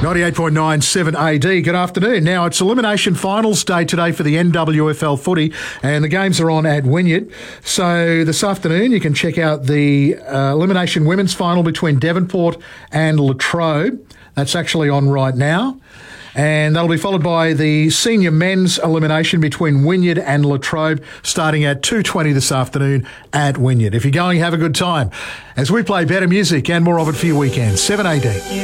98.97 AD. Good afternoon. Now, it's elimination finals day today for the NWFL footy, and the games are on at Wynyard. So this afternoon you can check out the elimination women's final between Devonport and Latrobe. That's actually on right now. And that'll be followed by the senior men's elimination between Wynyard and Latrobe starting at 2:20 this afternoon at Wynyard. If you're going, have a good time as we play better music and more of it for your weekend. 7 AD.